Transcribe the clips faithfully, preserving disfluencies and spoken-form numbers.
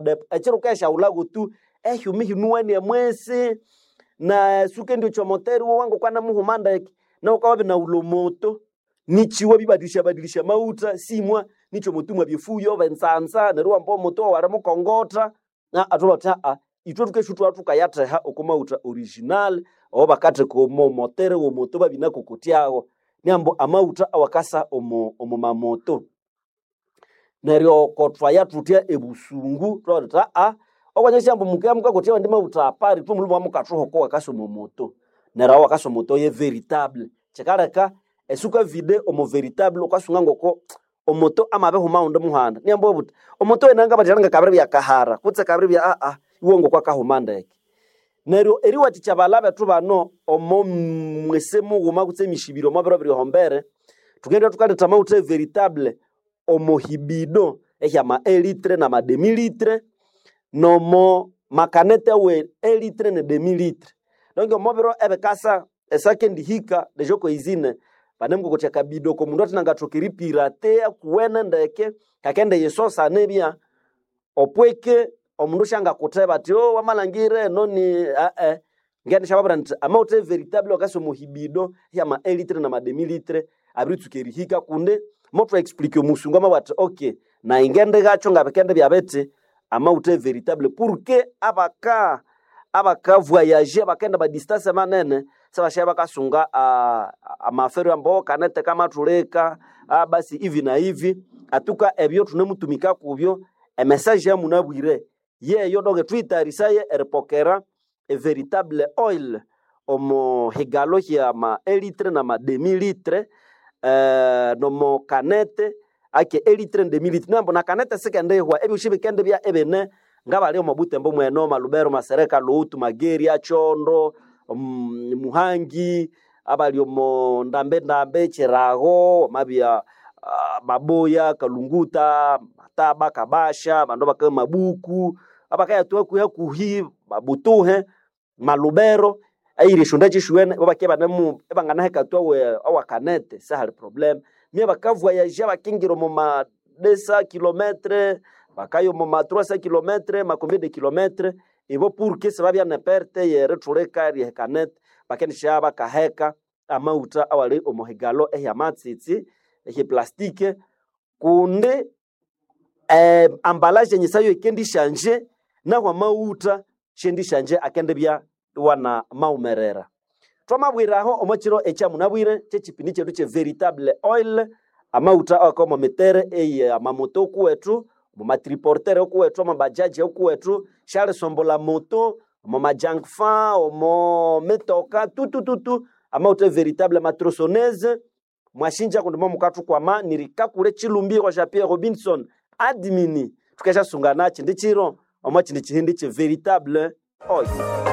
echero kesha ulago tu eh yumi hinuani ya mwese na suke ndio chomoteri wangu kwa na muhumanda na ukawabe na ulomoto nichiwa bibadilisha badilisha mauta simwa nicho mutumwa bifuyo bensansa neruwa mpo moto waramo kongota na atola taa itwo tukeshutu watu kayata ha okomauta original oba kate ko motere wo moto babinako kotiago nyambo amauta awakasa omo omo mamoto neryo kotwa yatutia ebusungu twata a okwanyesha mbo mukamuka kotia ndima utapari tu mulumwa mukatho ko akaso momoto nera wakaso moto ye veritable chekareka esuka vide omo veritable okasunga ngoko omoto amabe humaundo muhanda nyambo buti omoto enanga batiranga kabere bya kahara kutse kabere bya a a iwongo kwa kahumanda yake neryo eriwa tichabalabe tu bano omo mwesemo guma kutse mishibiro mabero biri hombere tugenda tukaleta maute veritable omo hibido ehya ma un litre na ma demi litre no mo makanete we un litre na demi litre donc mobero ebe kasa esakendi hika de joko izine banemgo kotia kabido ko mundu atinanga tokiri pirate kuwena ndeke kakende yesosa nebia opweke omundu shanga kuteba ti o wamalangire noni a eh ngene shababra nti amaute veritable okaso muhibido ya ma un litre na ma demi litre abritu kerihika kunde moto explique musungu ama wat okay na ingende gacho ngabekende byabete amaute veritable pour que abaka abaka voyager bakenda ba distance manene sabashaba kasunga a, a mafero ambo kanete kama tuleka a, basi hivi na hivi atuka ebyo tunemutumika kubyo e message ya munabwire ye yo doge Twitter isaye erpokera e veritable oil omo higalo ya ma un litre na ma demi litre eh no mo kanete ake un litre demi litre nambo na kanete sekende hwa ebi ushibe kende bya ebene ngaba leo mabute mbo mweno malubero masereka lutu mageri ya chondo um, muhangi abalio mo ndambe ndambe cherago mabia uh, maboya kalunguta mataba kabasha bandoba kama mabuku abakaya tuwa kuya kuhi babutuhe malubero aire shondaje shuene babake banemu ebangana heka tuwa we awakanete sahal problem mie bakavoyager bakingiro mo ma deux cents kilomètres bakayo mo ma trois cents kilomètres ma combien de kilomètres et bo pour que ça va bien ne perte ye retureka ri kanet bakeni shaba kaheka amauta awale omohegalo ehya matsitsi ehye plastique kunde eh emballage nyisayo ikendi changer na kwa mauta shendi changer akende bya wana maumerera twamabwiraho omachiro echa munabwire chechipindi chetu che veritable oil amauta akoma metere eye amamoto kwetu mu matriporter kwetu mabajaji kwetu shale sombola moto mu majangfa mu metoka tutu tutu amauta veritable matrosonese mwashinja kundimo mukatu kwa ma nirikakure chilumbi kwa Jean-Pierre Robinson admini tukesha sungana chindi chiro omachi ndi chindi che veritable oil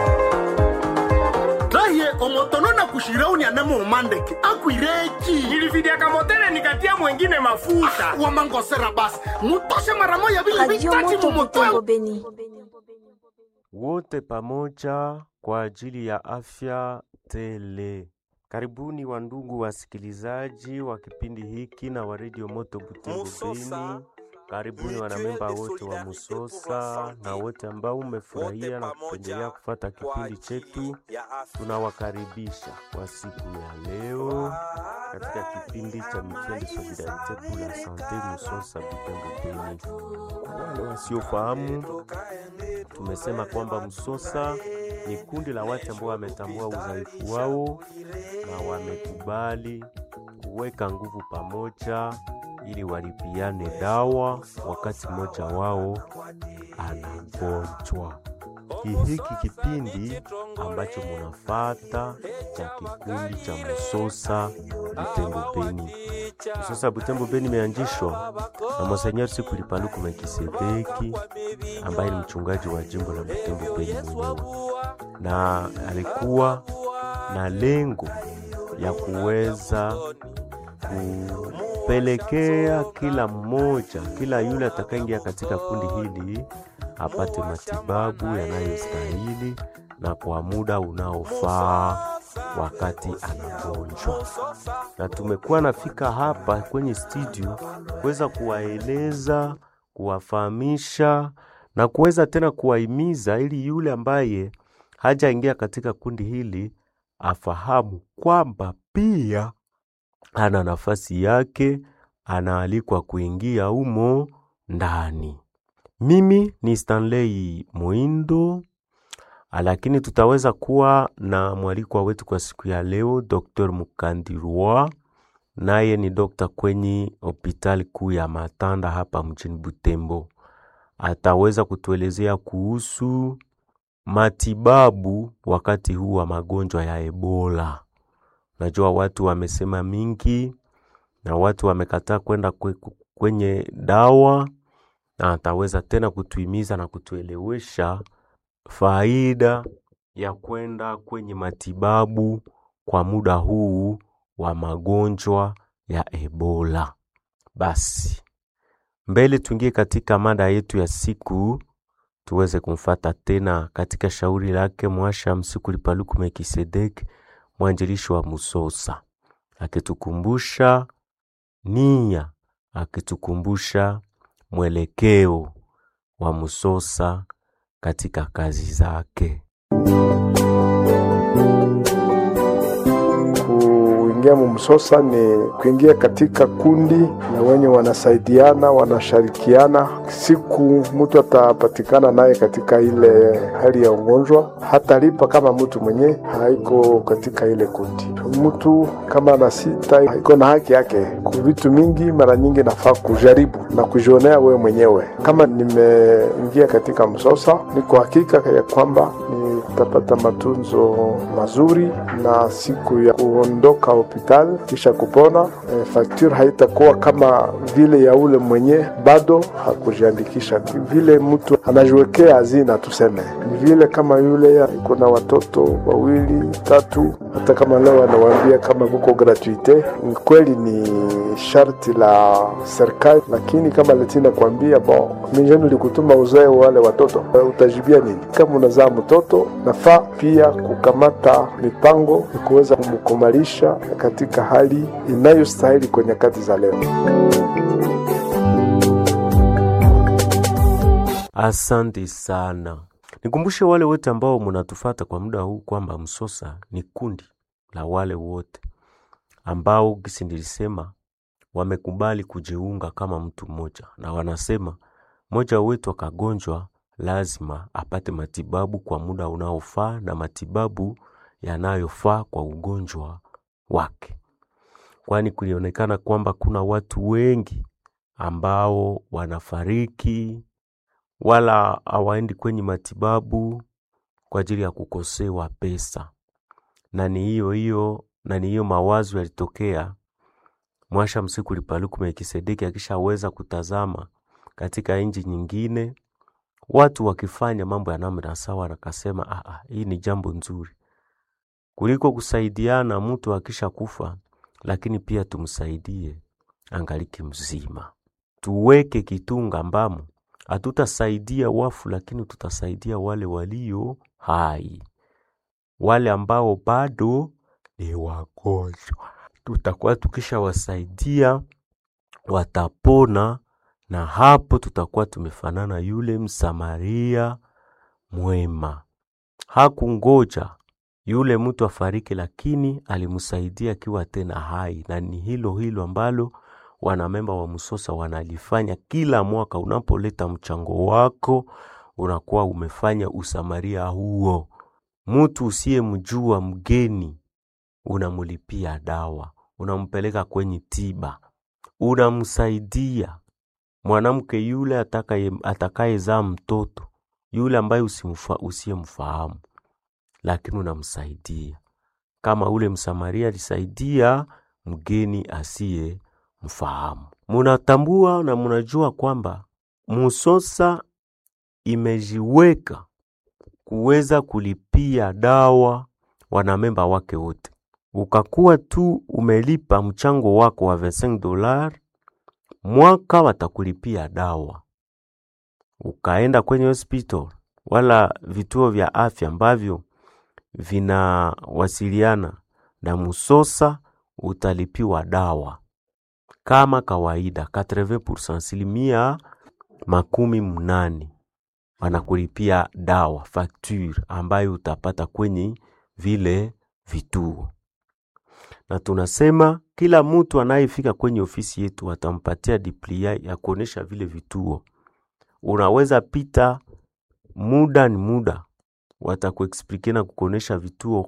Raye omotono na kushirauni anemo umandeki akuireki nilividia kamotele nikatia mwengine mafuta wa mangosera basi mutoshe mara moja vile vitati mumoto Beni. Wote pamoja kwa ajili ya afya tele. Karibuni wandugu wasikilizaji wa kipindi hiki na wa Radio Moto Butembo Beni. Karibuni wanamemba wote wa Musosa na wote ambao umefurahia na kupendelea kufuata kipindi chetu. Tunawakaribisha kwa siku ya leo katika kipindi cha Mutuelle Solidarite pour la Santé Musosa Butembo Beni. Kwa wale wasiofahamu, tumesema kwamba Musosa ni kundi la watu ambao wametambua udhaifu wao na wamekubali kuweka nguvu pamoja ili walipiane dawa wakati mmoja wao anagonjwa. Hiki kipindi ambacho munafata cha kikundi cha Musosa Butembo Beni. Musosa Butembo Beni meanjishwa na Monseigneur Sikuli Paluku Melkisedeki ambaye ni mchungaji wa jimbo la Butembo Beni mwenyewe, na alikuwa na lengo ya kuweza kupelekea kila mmoja, kila yule atakaingia katika kundi hili apate matibabu yanayostahili na kwa muda unaofaa wakati anagonjwa. Na tumekuwa nafika hapa kwenye studio kuweza kuwaeleza, kuwafahamisha na kuweza tena kuwahimiza ili yule ambaye hajaingia katika kundi hili afahamu kwamba pia ana nafasi yake, anaalikwa kuingia humo ndani. Mimi ni Stanley Muindo, lakini tutaweza kuwa na mwalikwa wetu kwa siku ya leo, Doctor Mukandirwa. Naye ni dokta kwenye hospitali kuu ya Matanda hapa mjini Butembo. Ataweza kutuelezea kuhusu matibabu wakati huu wa magonjwa ya Ebola. Najua watu wamesema mingi na watu wamekataa kwenda kwenye dawa, na ataweza tena kutuhimiza na kutuelewesha faida ya kwenda kwenye matibabu kwa muda huu wa magonjwa ya Ebola. Basi mbele tuingie katika mada yetu ya siku, tuweze kumfata tena katika shauri lake Mwasha Msikuli Paluku Melkisedeki, mwanjilishi wa Musosa, akitukumbusha nia, akitukumbusha mwelekeo wa Musosa katika kazi zake. Kuingia Musosa ni kuingia katika kundi na wenye wanasaidiana, wanashirikiana. Siku mtu atapatikana naye katika ile hali ya ugonjwa, hata lipa kama mtu mwenye haiko katika ile kundi. Mtu kama na sita haiko na haki yake. Kwa vitu mingi mara nyingi nafaa kujaribu na kujionea wewe mwenyewe. Kama nimeingia katika Musosa, niko hakika ya kwamba nitapata matunzo mazuri, na siku ya kuondoka hospitali kisha kupona, e, faktura haitakuwa kama vile ya ule mwenye bado hakujiandikisha. Vile mtu anajiwekea hazina, tuseme ni vile kama yule iko na watoto wawili tatu, hata kama leo anawaambia kama buko gratuite, kweli ni sharti la serikali, lakini kama letina kuambia bon mimi nilikutuma uzae wale watoto, utajibia nini? Kama unazaa mtoto, nafaa pia kukamata mipango ya kuweza kumkumalisha katika hali inayostahili kwenye nyakati za leo. Asante sana. Nikumbushe wale wote ambao mnatufuata kwa muda huu kwamba Musosa ni kundi la wale wote ambao kisi nilisema wamekubali kujiunga kama mtu mmoja, na wanasema moja wetu akagonjwa lazima apate matibabu kwa muda unaofaa na matibabu yanayofaa kwa ugonjwa wake. Kwani kulionekana kwamba kuna watu wengi ambao wanafariki wala hawaendi kwenye matibabu kwa ajili ya kukosewa pesa. Na ni hiyo hiyo na ni hiyo mawazo yalitokea Mwasha Msikuli Paluku Melkisedeki akishaweza kutazama katika nchi nyingine watu wakifanya mambo ya namna sawa, na akasema ah ah, hii ni jambo nzuri kuliko kusaidiana mtu akisha kufa, lakini pia tumsaidie angaliki mzima. Tuweke kitunga ambamo hatutasaidia wafu, lakini tutasaidia wale walio hai, wale ambao bado ni wagonjwa. Tutakuwa tukisha wasaidia watapona, na hapo tutakuwa tumefanana yule Msamaria mwema. Hakungoja yule mtu afariki, lakini alimsaidia akiwa tena hai. Na ni hilo hilo ambalo wanamemba wa Musosa wanalifanya kila mwaka. Unapoleta mchango wako, unakuwa umefanya usamaria huo. Mtu usiyemjua mgeni unamulipia dawa, unampeleka kwenye tiba, unamsaidia mwanamke yule atakaye atakayezaa mtoto yule ambaye usimfa usiyemfahamu, lakini unamsaidia kama ule Msamaria alisaidia mgeni asiye mfahamu. Munatambua na munajua kwamba Musosa imejiweka kuweza kulipia dawa wanamemba wake wote. Ukakuwa tu umelipa mchango wako wa vingt cinq dollars, mwaka watakulipia dawa. Ukaenda kwenye hospital wala vituo vya afya ambavyo vinawasiliana na Musosa, utalipiwa dawa kama kawaida eighty percent, asilimia makumi mnane. wanakulipia dawa facture ambayo utapata kwenye vile vituo. Na tunasema kila mtu anayefika kwenye ofisi yetu watampatia diplia ya kuonesha vile vituo. Unaweza pita muda ni muda, watakuexplique na kukuonesha vituo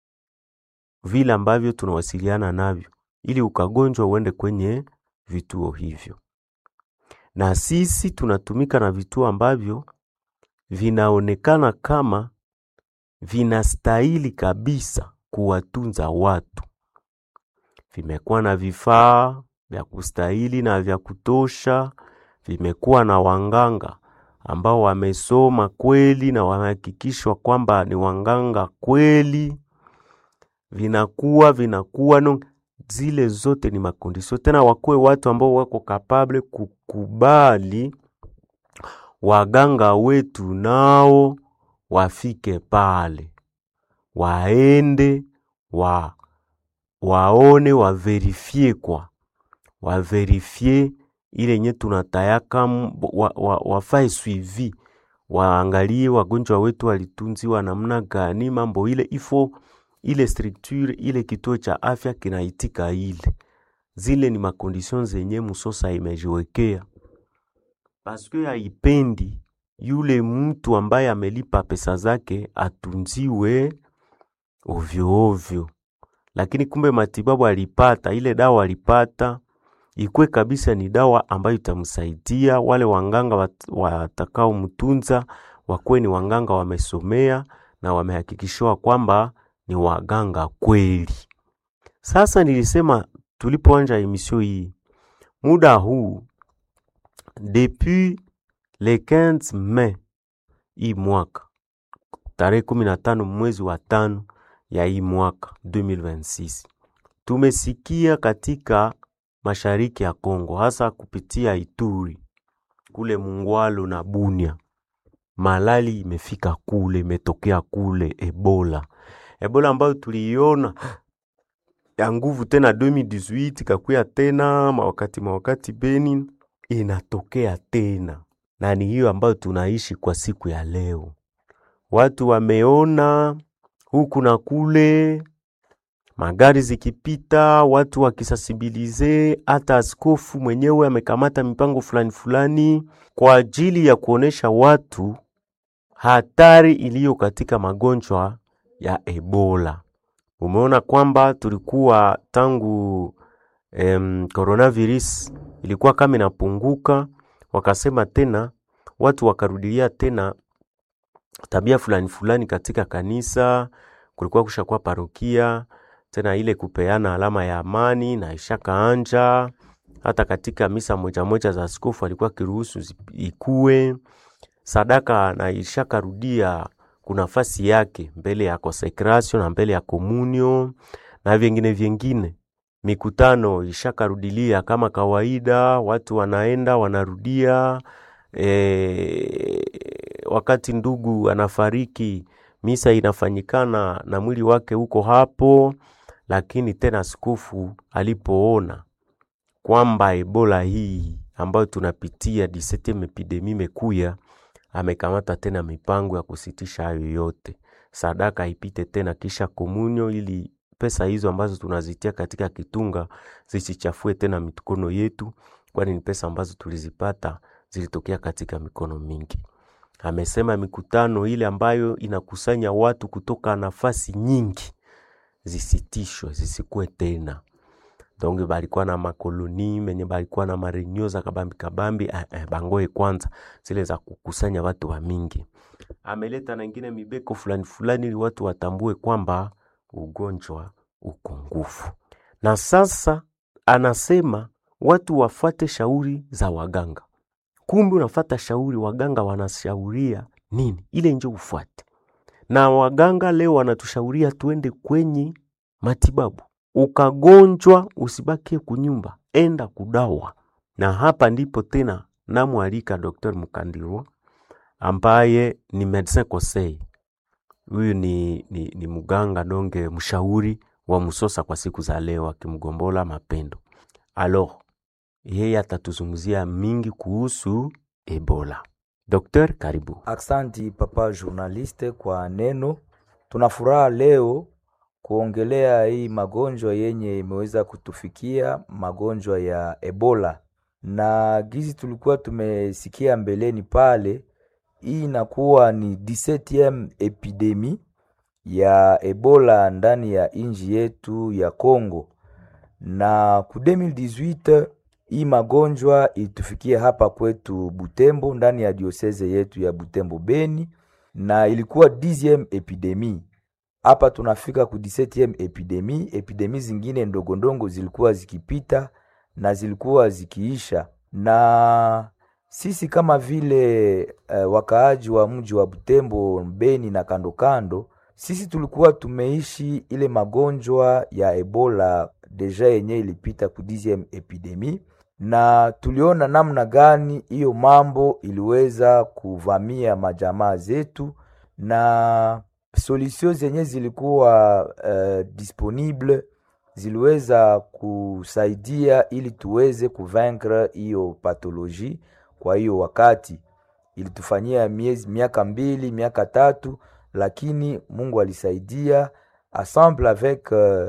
vile ambavyo tunawasiliana navyo, ili ukagonjwa uende kwenye vituo hivyo. Na sisi tunatumika na vituo ambavyo vinaonekana kama vinastahili kabisa kuwatunza watu. Vimekuwa na vifaa vya kustahili na vya kutosha, vimekuwa na wanganga ambao wamesoma kweli na wamehakikishwa kwamba ni wanganga kweli. Vinakuwa vinakuwa no, zile zote ni makondisio. Tena wakuwe watu ambao wako capable kukubali waganga wetu nao wafike pale, waende wa waone, wa verifie kwa wa verifie ile nye tunatayaka, wa, wa, wafae suivi, waangalie wagonjwa wetu walitunziwa namna gani, mambo ile ifo ile structure ile kituo cha afya kinaitika ile. Zile ni makonditions zenye Musosa imejiwekea. Paske haipendi yule mtu ambaye amelipa pesa zake atunziwe ovyo ovyo. Lakini kumbe matibabu alipata, ile dawa alipata, ikue kabisa ni dawa ambayo itamsaidia. Wale wanganga watakao mtunza wakue ni wanganga wamesomea na wamehakikishwa kwamba ni waganga kweli. Sasa nilisema tulipoanza emission hii, muda huu depuis le quinze mai hii mwaka, tarehe kumi na tano mwezi wa tano ya hii mwaka deux mille vingt-six, tumesikia katika mashariki ya Kongo, hasa kupitia Ituri, kule Mungwalo na Bunia, malali imefika kule, imetokea kule Ebola. Ebola ambayo tuliona ya nguvu tena deux mille dix-huit, kakuya tena mawakati mawakati Beni, inatokea tena. Na ni hiyo ambayo tunaishi kwa siku ya leo. Watu wameona huku na kule, magari zikipita, watu wakisasibilize, hata askofu mwenyewe amekamata mipango fulani fulani kwa ajili ya kuonesha watu hatari iliyo katika magonjwa ya Ebola. Umeona kwamba tulikuwa tangu em, coronavirus ilikuwa kama inapunguka, wakasema tena watu wakarudilia tena tabia fulani fulani katika kanisa, kulikuwa kushakuwa parokia, tena ile kupeana alama ya amani na ishaka anja. Hata katika misa moja moja za askofu alikuwa kiruhusu ikue sadaka na ishaka rudia kuna nafasi yake mbele ya consecration na mbele ya communion na vingine vingine. Mikutano ishaka rudilia kama kawaida, watu wanaenda wanarudia. E, wakati ndugu anafariki, misa inafanyikana na mwili wake huko hapo. Lakini tena askofu alipoona kwamba Ebola hii ambayo tunapitia dix-septième epidemie mekuya, amekamata tena mipango ya kusitisha hayo yote. Sadaka ipite tena kisha komunyo, ili pesa hizo ambazo tunazitia katika kitunga zisichafue tena mikono yetu, kwani ni pesa ambazo tulizipata zilitokea katika mikono mingi. Amesema mikutano ile ambayo inakusanya watu kutoka nafasi nyingi zisitishwe, zisikue tena. Donge balikuwa na makoloni, menye balikuwa na mareunion za kabambi kabambi, eh, eh, bangoe kwanza zile za kukusanya watu wa mingi. Ameleta na ingine mibeko fulani fulani ili watu watambue kwamba ugonjwa uko nguvu. Na sasa anasema watu wafuate shauri za waganga. Kumbe unafuata shauri, waganga wanashauria nini, ile nje ufuate. Na waganga leo wanatushauria tuende kwenye matibabu. Ukagonjwa usibaki kunyumba, enda kudawa. Na hapa ndipo tena namualika Dr. Mukandirwa ambaye ni medecin conseil. Huyu ni, ni, ni muganga donge mshauri wa Musosa kwa siku za leo, akimgombola Mapendo. Alors, yeye atatuzunguzia mingi kuhusu Ebola. Dokter, karibu. Aksanti papa journaliste kwa neno. Tunafuraha leo kuongelea hii magonjwa yenye imeweza kutufikia, magonjwa ya Ebola. Na gizi tulikuwa tumesikia mbeleni pale, hii inakuwa ni dix-septième epidemi ya Ebola ndani ya inji yetu ya Kongo. Na ku deux mille dix-huit hii magonjwa ilitufikia hapa kwetu Butembo ndani ya diocese yetu ya Butembo Beni, na ilikuwa dixième epidemi. Hapa tunafika ku dix-septième epidemi. Epidemi zingine ndogo ndongo zilikuwa zikipita na zilikuwa zikiisha. Na sisi kama vile uh, wakaaji wa mji wa Butembo Beni na kando kando, sisi tulikuwa tumeishi ile magonjwa ya Ebola deja yenye ilipita ku dixième epidemi, na tuliona namna gani hiyo mambo iliweza kuvamia majamaa zetu, na solution zenye zilikuwa uh, disponible ziliweza kusaidia ili tuweze kuvaincre hiyo pathologie. Kwa hiyo wakati ilitufanyia miezi miaka mbili miaka tatu, lakini Mungu alisaidia ensemble avec uh,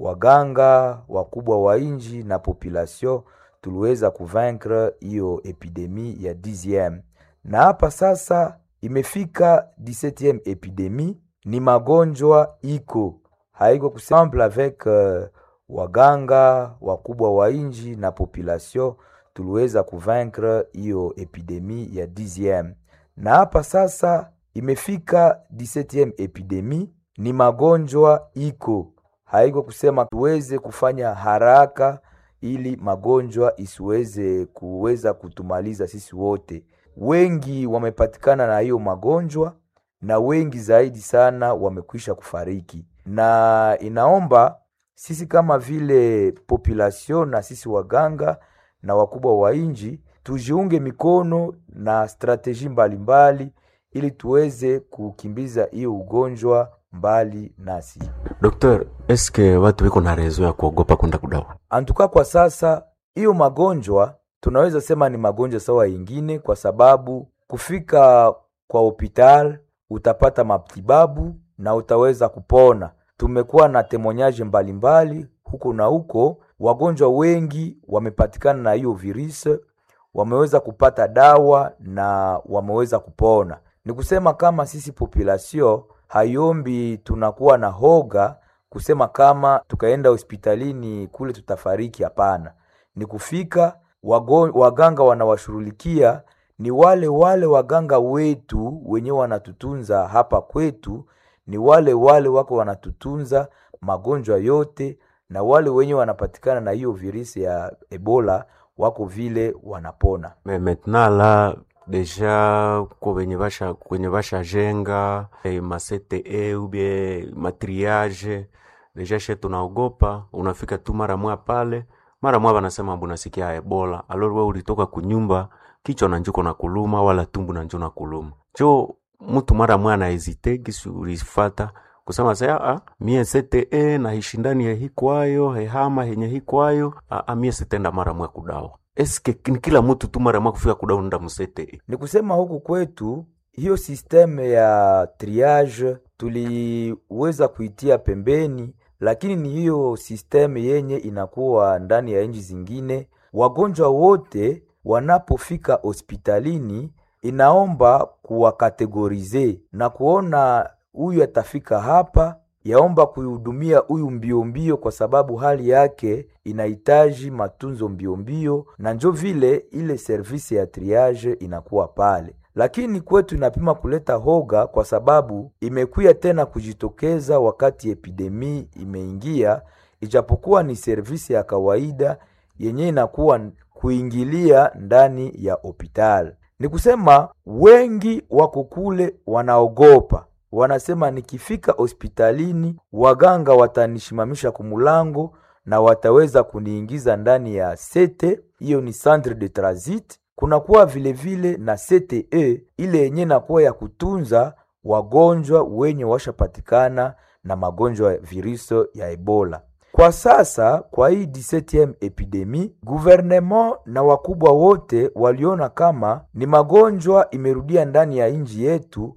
waganga wakubwa wa inji na population, tuliweza kuvaincre hiyo epidemi ya dixième. Na hapa sasa imefika dix-septième epidemi. Ni magonjwa iko haiko kusemble avec uh, waganga wakubwa wa inji na population, tuliweza kuvaincre hiyo epidemi ya dixième. Na hapa sasa imefika dix-septième epidemi. Ni magonjwa iko haiko kusema tuweze kufanya haraka ili magonjwa isiweze kuweza kutumaliza sisi wote. Wengi wamepatikana na hiyo magonjwa na wengi zaidi sana wamekwisha kufariki, na inaomba sisi kama vile population na sisi waganga na wakubwa wa inji tujiunge mikono na strategie mbalimbali ili tuweze kukimbiza hiyo ugonjwa mbali nasi. Dokter, eske watu wiko na rezo ya kuogopa kwenda kudawa? Antuka kwa sasa hiyo magonjwa tunaweza sema ni magonjwa sawa ingine, kwa sababu kufika kwa hospital utapata matibabu na utaweza kupona. Tumekuwa na temonyaje mbalimbali huko na huko, wagonjwa wengi wamepatikana na hiyo virusi, wameweza kupata dawa na wameweza kupona. Ni kusema kama sisi population hayombi tunakuwa na hoga kusema kama tukaenda hospitalini kule tutafariki. Hapana, ni kufika wagon, waganga wanawashughulikia, ni wale wale waganga wetu wenye wanatutunza hapa kwetu, ni wale wale wako wanatutunza magonjwa yote, na wale wenye wanapatikana na hiyo virusi ya Ebola wako vile wanapona. Mais maintenant là deja kwa wenye basha kwenye basha jenga eh, ma C T E ou bien matriage deja she tunaogopa. Unafika tu mara mwa pale, mara mwa wanasema mbona sikia Ebola, alors wewe ulitoka kunyumba kichwa na njuko na kuluma wala tumbu na njuko na kuluma. Jo mtu mara mwa na hesitate kisi ulifata kusema sasa ah mie C T E na hishindani ya hikwayo hehama henye hikwayo ah mie sitenda mara mwa kudawa. Eske kila mtu tu mara mwa kufika kudawa nda mu C T E? Ni kusema huku kwetu hiyo systeme ya triage tuliweza kuitia pembeni, lakini ni hiyo systeme yenye inakuwa ndani ya nchi zingine. Wagonjwa wote wanapofika hospitalini inaomba kuwakategorize na kuona huyu atafika hapa, yaomba kuhudumia huyu mbio mbio kwa sababu hali yake inahitaji matunzo mbio mbio, na njo vile ile service ya triage inakuwa pale. Lakini kwetu inapima kuleta hoga kwa sababu imekuya tena kujitokeza wakati epidemi imeingia, ijapokuwa ni service ya kawaida yenye inakuwa kuingilia ndani ya hospital. Ni kusema wengi wako kule wanaogopa, wanasema nikifika hospitalini waganga watanishimamisha kumulango na wataweza kuniingiza ndani ya C T, hiyo ni centre de transit. Kuna kuwa vile vile na C T E ile yenye nakuwa ya kutunza wagonjwa wenye washapatikana na magonjwa ya virusi ya Ebola. Kwa sasa kwa hii dix-septième epidemie, gouvernement na wakubwa wote waliona kama ni magonjwa imerudia ndani ya nchi yetu